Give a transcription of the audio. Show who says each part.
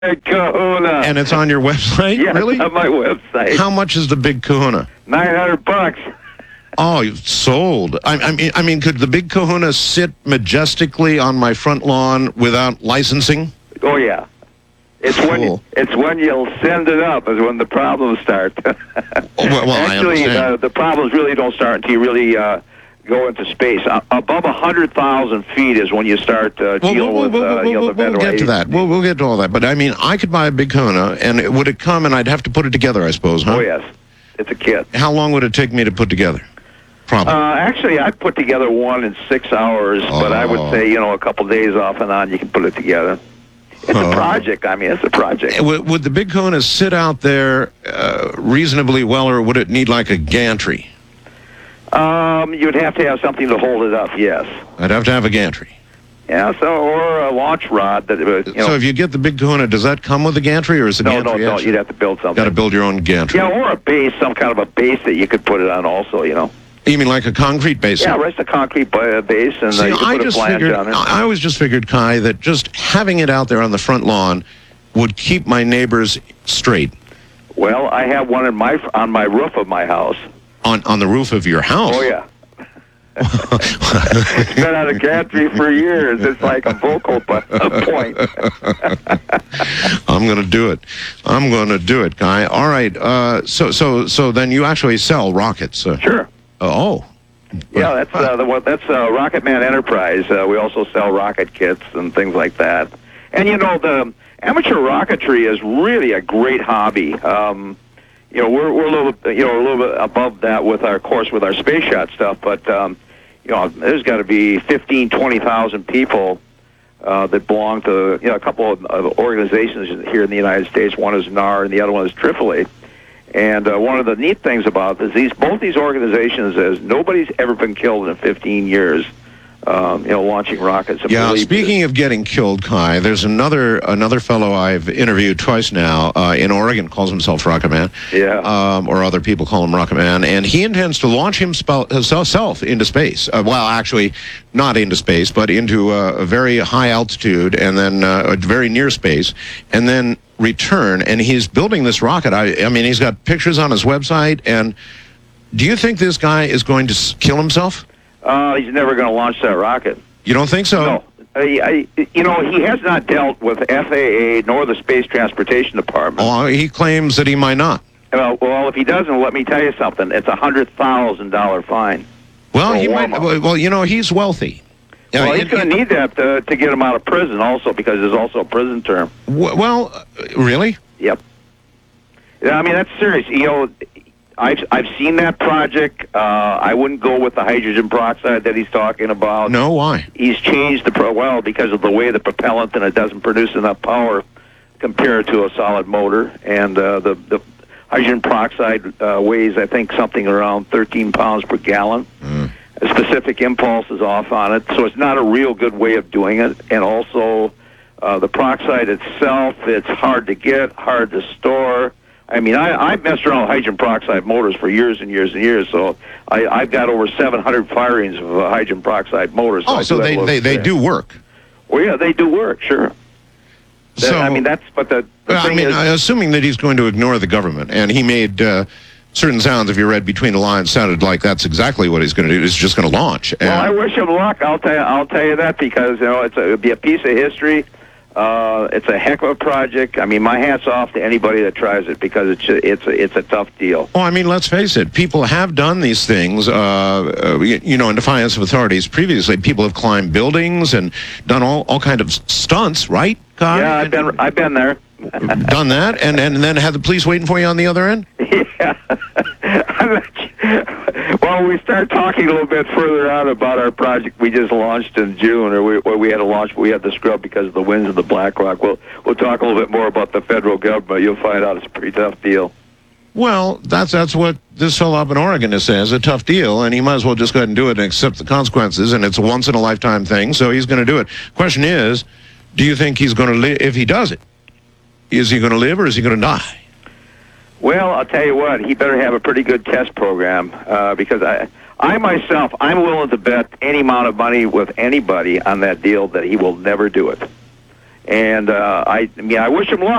Speaker 1: Big Kahuna.
Speaker 2: And it's on your website?
Speaker 1: Yes,
Speaker 2: Really?
Speaker 1: on my website.
Speaker 2: How much is the Big Kahuna?
Speaker 1: $900.
Speaker 2: Oh, you've sold. I mean, could the Big Kahuna sit majestically on my front lawn without licensing?
Speaker 1: Oh yeah. It's
Speaker 2: Cool.
Speaker 1: when you'll send it up is when the problems start.
Speaker 2: Well, I
Speaker 1: Actually,
Speaker 2: understand.
Speaker 1: the problems really don't start until you really go into space. Above 100,000 feet is when you start dealing with the
Speaker 2: We'll get to that. We'll get to all that. But I mean, I could buy a Big Kahuna, and would it come, and I'd have to put it together, I suppose, huh?
Speaker 1: Oh yes, it's a kit.
Speaker 2: How long would it take me to put together? Probably.
Speaker 1: Actually, I put together one in 6 hours, but I would say a couple days off and on you can put it together. It's a project. I mean, it's a project.
Speaker 2: Would the Big Kahuna sit out there reasonably well, or would it need like a gantry?
Speaker 1: You'd have to have something to hold it up. Yes.
Speaker 2: I'd have to have a gantry.
Speaker 1: Yeah. So or a launch rod that.
Speaker 2: So if you get the Big Kahuna, does that come with a gantry, or is it
Speaker 1: No. You'd have to build something.
Speaker 2: Got to build your own gantry.
Speaker 1: Yeah, or a base, some kind of a base that you could put it on. Also,
Speaker 2: You mean like a concrete base?
Speaker 1: Yeah, rest a concrete base, and
Speaker 2: See,
Speaker 1: you can put a flange on it.
Speaker 2: I always just figured, Kai, that just having it out there on the front lawn would keep my neighbors straight.
Speaker 1: Well, I have one on my roof of my house.
Speaker 2: On the roof of your house?
Speaker 1: Oh yeah. It's been on a gantry for years. It's like a vocal point.
Speaker 2: I'm going to do it. I'm going to do it, Kai. All right. So then you actually sell rockets?
Speaker 1: Sure.
Speaker 2: Oh.
Speaker 1: Yeah, that's Rocket Man Enterprise. We also sell rocket kits and things like that. And the amateur rocketry is really a great hobby. We're a little bit above that with our space shot stuff, but there's got to be 20,000 people that belong to a couple of organizations here in the United States. One is NAR, and the other one is Tripoli. And one of the neat things about this, both these organizations is nobody's ever been killed in 15 years. Launching rockets.
Speaker 2: Yeah, speaking of getting killed, Kai, there's another fellow I've interviewed twice now in Oregon, calls himself Rocket Man.
Speaker 1: Yeah.
Speaker 2: Or other people call him Rocket Man, and he intends to launch himself into space. Well, actually, not into space, but into a very high altitude, and then very near space, and then return. And he's building this rocket. I mean, he's got pictures on his website. And do you think this guy is going to kill himself?
Speaker 1: He's never going to launch that rocket.
Speaker 2: You don't think so?
Speaker 1: No. He has not dealt with FAA nor the Space Transportation Department.
Speaker 2: Oh, he claims that he might not.
Speaker 1: Well, if he doesn't, let me tell you something. It's a $100,000 fine.
Speaker 2: Well, he might. Well, he's wealthy.
Speaker 1: Well, he's going to need that to get him out of prison, also, because there's also a prison term.
Speaker 2: Well, really?
Speaker 1: Yep. Yeah, I mean, that's serious. I've seen that project. I wouldn't go with the hydrogen peroxide that he's talking about.
Speaker 2: No, why?
Speaker 1: He's changed because of the way the propellant and it doesn't produce enough power compared to a solid motor. And the hydrogen peroxide weighs, I think, something around 13 pounds per gallon. A specific impulse is off on it, so it's not a real good way of doing it. And also, the peroxide itself, it's hard to get, hard to store. I mean, I've messed around with hydrogen peroxide motors for years and years and years, so I've got over 700 firings of hydrogen peroxide motors.
Speaker 2: So they do work.
Speaker 1: Well, yeah, they do work, sure.
Speaker 2: Assuming that he's going to ignore the government, and he made certain sounds, if you read between the lines, sounded like that's exactly what he's going to do. He's just going to launch.
Speaker 1: Well, I wish him luck. I'll tell you that, because it'll be a piece of history. It's a heck of a project. I mean, my hat's off to anybody that tries it, because it's a tough deal.
Speaker 2: Oh, I mean, let's face it. People have done these things, in defiance of authorities. Previously, people have climbed buildings and done all kind of stunts, right, Kai?
Speaker 1: Yeah, I've been there.
Speaker 2: Done that, and then had the police waiting for you on the other end?
Speaker 1: Yeah. Well, we start talking a little bit further on about our project we just launched in June, or we had to launch, but we had to scrub because of the winds of the Black Rock. We'll talk a little bit more about the federal government. You'll find out it's a pretty tough deal.
Speaker 2: Well, that's what this fellow up in Oregon is saying. It's a tough deal, and he might as well just go ahead and do it and accept the consequences, and it's a once-in-a-lifetime thing, so he's going to do it. Question is, do you think he's going to live if he does it? Is he going to live, or is he going to die?
Speaker 1: Well, I'll tell you what, he better have a pretty good test program, because I myself, I'm willing to bet any amount of money with anybody on that deal that he will never do it. And I mean, I wish him luck.